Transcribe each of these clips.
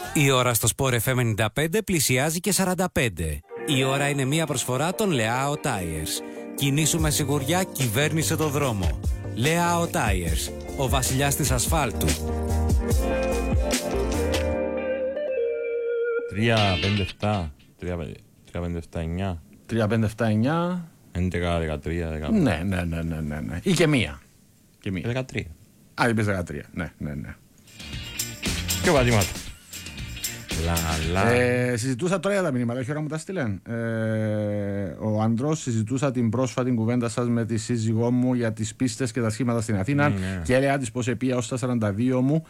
Η ώρα στο Sport FM 95 πλησιάζει και 45. Η ώρα είναι μια προσφορά των Leao Tires. Κινήσου με σιγουριά, κυβέρνησε το δρόμο. Leao Tires, ο βασιλιάς της ασφάλτου. 3-5-7, 3-5-7-9. 3-5-7-9. 11-13. Ναι. Ή και μία. 13. Α, είπες 13. Ναι. Και πατήματα. Συζητούσα τώρα για τα μηνύματα, όχι ώρα μου τα στείλεν. Ο Αντρός συζητούσα την πρόσφατη κουβέντα σας με τη σύζυγό μου για τις πίστες και τα σχήματα στην Αθήνα και έλεγα της πως επία ως τα 42 μου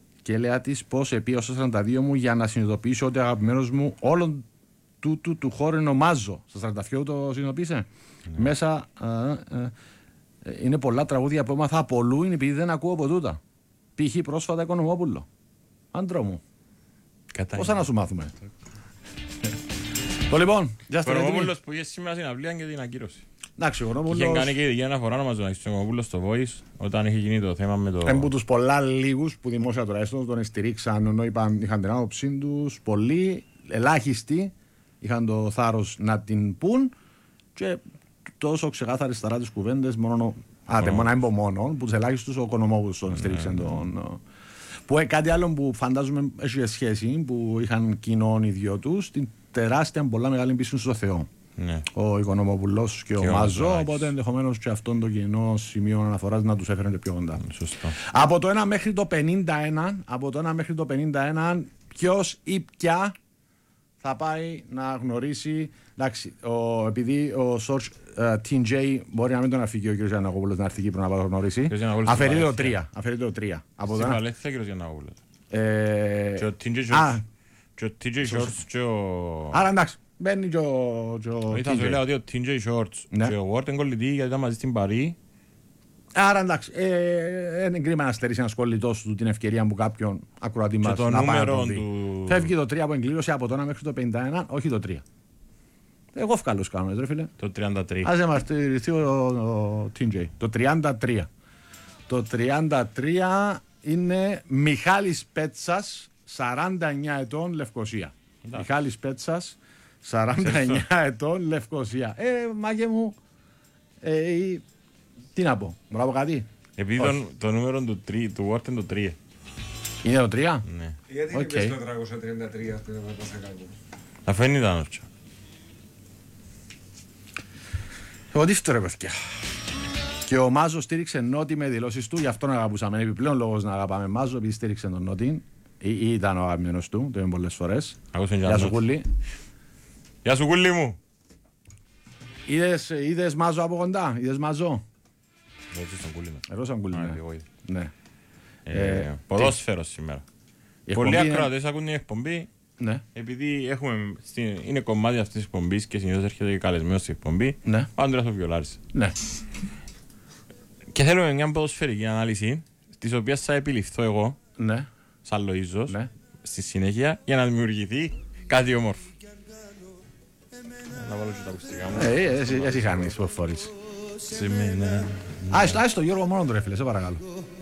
για να συνειδητοποιήσω ότι ο αγαπημένος μου όλων του χώρου είναι ο Μάζο. Στα 42 το συνειδητοποίησε. Μέσα είναι πολλά τραγούδια που έμαθα από αλλού, είναι επειδή δεν ακούω από τούτα. Π.χ. πρόσφατα Οικονομόπουλο. Άντρο μου. Πόσα να σου μάθουμε. Το λοιπόν, για ο Οικονομόπουλος που είχε σήμερα στην αυλία και την ακύρωση. Εντάξει, ο Οικονομόπουλος. Είχε κάνει και ειδική αναφορά να μας τον Οικονομόπουλο στο Voice όταν είχε γίνει το θέμα με το. Εμπού τους πολλά λίγους που δημόσια τουλάχιστον τον στηρίξαν, ενώ είχαν την άποψή τους, πολλοί, ελάχιστοι είχαν το θάρρος να την πούν και τόσο ξεκάθαρες σταρά τις κουβέντες μόνο. Να μην πω μόνο, που τους ελάχιστους ο Οικονομόπουλος τον στηρίξαν τον. Που κάτι άλλο που φαντάζομαι έχει σχέση, που είχαν κοινών οι δυο τους, την τεράστια πολλά μεγάλη πίστη στο Θεό. Ναι. Ο Οικονομόπουλος και ο Μάζο, οπότε ενδεχομένως και αυτόν το κοινό σημείο αναφοράς να τους έφεραν πιο κοντά. Σωστό. Από το 1 μέχρι το 51, ποιος ή ποια θα πάει να γνωρίσει. Εντάξει, επειδή ο Σόρτζ TJ μπορεί να μην τον αφήγει ο κ. Γιαννακόπουλος να έρθει Κύπρο να πάει να γνωρίσει. Αφαιρείται το 3. Στην Βαλένθια κ. Γιαννακόπουλος. Και ο TJ Shorts και ο. Άρα εντάξει, μπαίνει και ο. Θα σου λέω ότι ο TJ Shorts και ο Ward είναι κολλητοί γιατί ήταν μαζί στην Παρί. Άρα εντάξει, είναι κρίμα να στερήσει ένας κολλητός του την ευκαιρία που κάποιον ακροατή μας να πάει να το δει. Φεύγει το 3 από εγκλήρωση από το 1 μέχρι το 51, όχι το 3. Εγώ φκάλος κάνω, ρε φίλε. Το 33. Άσε μας στηριχθεί ο TJ. Το 33. Το 33 είναι Μιχάλης Πέτσας, 49 ετών, Λευκοσία. Μιχάλης Πέτσας, 49 ετών, Λευκοσία. Μάγε μου, τι να πω, μπορώ να πω κάτι. Επειδή το νούμερο του Ward είναι το 3. Είναι το 3? Ναι. Γιατί είναι πες το 333 αυτό είναι πας κάτω. Αφού είναι ήταν όρτσο. Εγώ τι φταίω ρε παιδιά. Και ο Μάζο στήριξε Νότι με δηλώσεις του, γι' αυτό να αγαπούσαμε. Είναι επιπλέον λόγος να αγαπάμε Μάζο, επειδή στήριξε τον Νότι. Ή ήταν ο αγαπημένος του, το είπαμε πολλές φορές. Γεια σου Κούλη. Γεια σου Κούλη μου. Είδες Μάζο από κοντά, είδες Μάζο. Ρωτήσαν Κούλη. Ναι. Ποδόσφαιρο σήμερα. Πολλοί ακροατές ακούν την εκπομπή. Ναι. Επειδή είναι κομμάτι αυτής της εκπομπής και συνήθως έρχεται και καλεσμένος στην εκπομπή. Ναι. Άντρας ο Βιολάρης. Ναι. Και θέλουμε μια ποδοσφαιρική ανάλυση, της οποίας θα επιληφθώ εγώ, ναι, σαν Λοΐζος, ναι, στη συνέχεια, για να δημιουργηθεί κάτι όμορφο. Να βάλω και τα ακουστικά μου. Εσύ χάνεις που φορείς. Σημαίνει. Ας το Γιώργο μόνο του ρε φίλε, σε παρακαλώ.